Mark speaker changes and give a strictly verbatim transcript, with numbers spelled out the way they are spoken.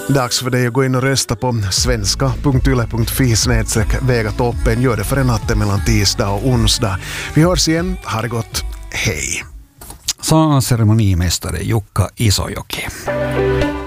Speaker 1: Dags för dig att gå in och rösta på svenska punkt yle punkt fi snedstreck Väga toppen. Gör det för en natt mellan tisdag och onsdag. Vi hörs igen. Ha det gott. Hej.
Speaker 2: Sa ceremonimästare Jukka Isojoki.